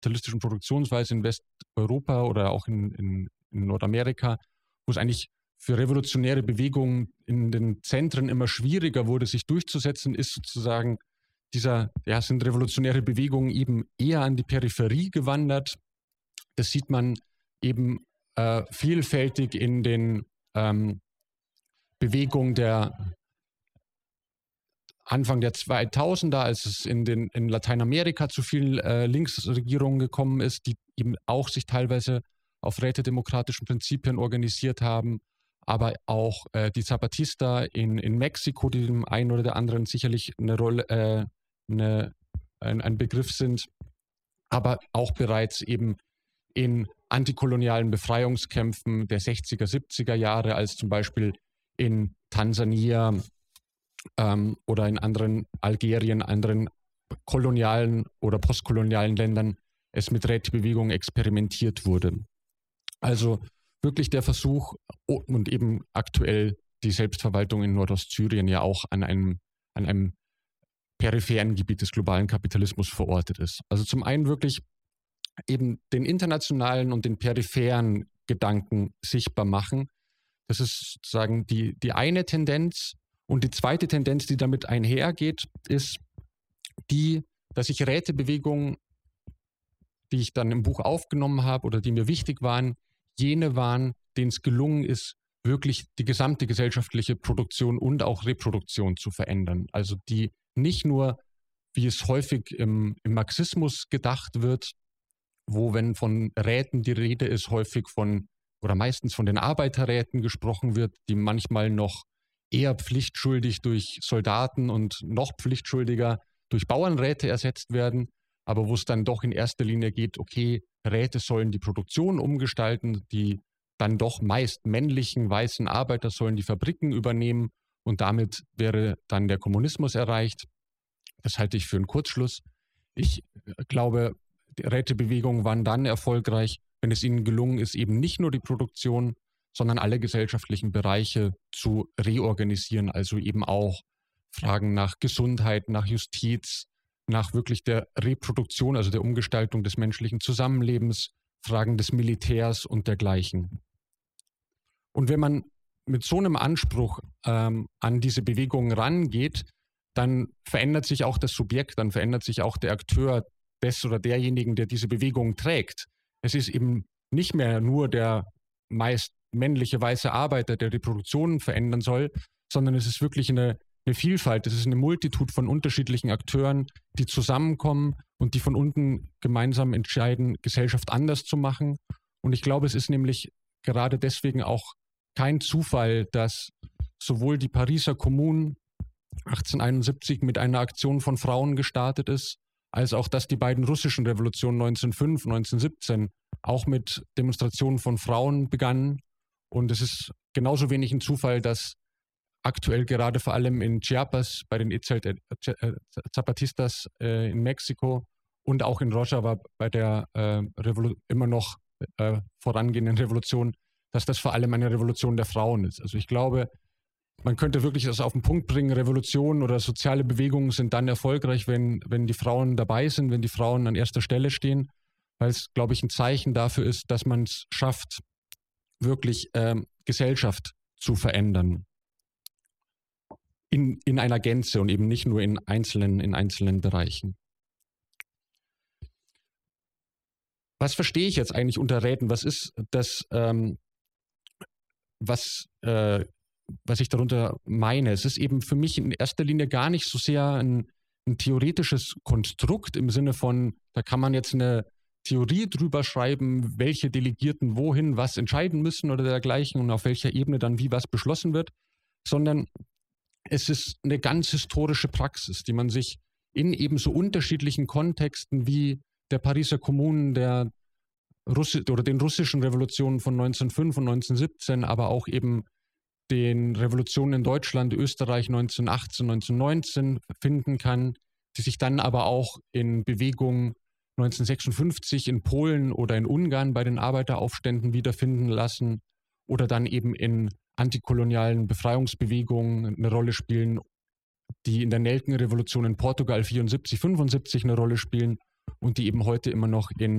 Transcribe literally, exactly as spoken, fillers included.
kapitalistischen Produktionsweise in Westeuropa oder auch in, in, in Nordamerika, wo es eigentlich für revolutionäre Bewegungen in den Zentren immer schwieriger wurde, sich durchzusetzen, ist sozusagen dieser, ja, sind revolutionäre Bewegungen eben eher an die Peripherie gewandert. Das sieht man eben äh, vielfältig in den ähm, Bewegungen der Anfang der zweitausender, als es in, den, in Lateinamerika zu vielen äh, Linksregierungen gekommen ist, die eben auch sich teilweise auf rätedemokratischen Prinzipien organisiert haben, aber auch äh, die Zapatista in, in Mexiko, die dem einen oder der anderen sicherlich eine Rolle, äh, eine, ein, ein Begriff sind, aber auch bereits eben in antikolonialen Befreiungskämpfen der sechziger, siebziger Jahre, als zum Beispiel in Tansania ähm, oder in anderen Algerien, anderen kolonialen oder postkolonialen Ländern es mit Rätebewegungen experimentiert wurde. Also wirklich der Versuch und eben aktuell die Selbstverwaltung in Nordostsyrien ja auch an einem, an einem peripheren Gebiet des globalen Kapitalismus verortet ist. Also zum einen wirklich eben den internationalen und den peripheren Gedanken sichtbar machen. Das ist sozusagen die, die eine Tendenz. Und die zweite Tendenz, die damit einhergeht, ist die, dass sich Rätebewegungen, die ich dann im Buch aufgenommen habe oder die mir wichtig waren, jene waren, denen es gelungen ist, wirklich die gesamte gesellschaftliche Produktion und auch Reproduktion zu verändern. Also die nicht nur, wie es häufig im, im Marxismus gedacht wird, wo, wenn von Räten die Rede ist, häufig von oder meistens von den Arbeiterräten gesprochen wird, die manchmal noch eher pflichtschuldig durch Soldaten und noch pflichtschuldiger durch Bauernräte ersetzt werden, aber wo es dann doch in erster Linie geht, okay, Räte sollen die Produktion umgestalten, die dann doch meist männlichen, weißen Arbeiter sollen die Fabriken übernehmen und damit wäre dann der Kommunismus erreicht. Das halte ich für einen Kurzschluss. Ich glaube, die Rätebewegungen waren dann erfolgreich, wenn es ihnen gelungen ist, eben nicht nur die Produktion, sondern alle gesellschaftlichen Bereiche zu reorganisieren, also eben auch Fragen nach Gesundheit, nach Justiz, nach wirklich der Reproduktion, also der Umgestaltung des menschlichen Zusammenlebens, Fragen des Militärs und dergleichen. Und wenn man mit so einem Anspruch ähm, an diese Bewegungen rangeht, dann verändert sich auch das Subjekt, dann verändert sich auch der Akteur des oder derjenigen, der diese Bewegung trägt. Es ist eben nicht mehr nur der meist männliche weiße Arbeiter, der die Produktion verändern soll, sondern es ist wirklich eine, eine Vielfalt, es ist eine Multitud von unterschiedlichen Akteuren, die zusammenkommen und die von unten gemeinsam entscheiden, Gesellschaft anders zu machen. Und ich glaube, es ist nämlich gerade deswegen auch kein Zufall, dass sowohl die Pariser Kommune achtzehnhunderteinundsiebzig mit einer Aktion von Frauen gestartet ist, als auch, dass die beiden russischen Revolutionen neunzehnhundertfünf, neunzehnhundertsiebzehn auch mit Demonstrationen von Frauen begannen. Und es ist genauso wenig ein Zufall, dass aktuell gerade vor allem in Chiapas bei den Zapatistas äh, in Mexiko und auch in Rojava bei der äh, Revolu- immer noch äh, vorangehenden Revolution, dass das vor allem eine Revolution der Frauen ist. Also ich glaube, man könnte wirklich das auf den Punkt bringen, Revolutionen oder soziale Bewegungen sind dann erfolgreich, wenn, wenn die Frauen dabei sind, wenn die Frauen an erster Stelle stehen, weil es, glaube ich, ein Zeichen dafür ist, dass man es schafft, wirklich ähm, Gesellschaft zu verändern. In, in einer Gänze und eben nicht nur in einzelnen, in einzelnen Bereichen. Was verstehe ich jetzt eigentlich unter Räten? Was ist das, ähm, was, äh, was ich darunter meine? Es ist eben für mich in erster Linie gar nicht so sehr ein, ein theoretisches Konstrukt im Sinne von, da kann man jetzt eine Theorie drüber schreiben, welche Delegierten wohin was entscheiden müssen oder dergleichen und auf welcher Ebene dann wie was beschlossen wird, sondern es ist eine ganz historische Praxis, die man sich in ebenso unterschiedlichen Kontexten wie der Pariser Kommune, der Russi- oder den russischen Revolutionen von neunzehnhundertfünf und neunzehnhundertsiebzehn, aber auch eben den Revolutionen in Deutschland, Österreich neunzehnhundertachtzehn, neunzehnhundertneunzehn finden kann, die sich dann aber auch in Bewegungen neunzehnhundertsechsundfünfzig in Polen oder in Ungarn bei den Arbeiteraufständen wiederfinden lassen oder dann eben in antikolonialen Befreiungsbewegungen eine Rolle spielen, die in der Nelkenrevolution in Portugal vierundsiebzig, fünfundsiebzig eine Rolle spielen und die eben heute immer noch in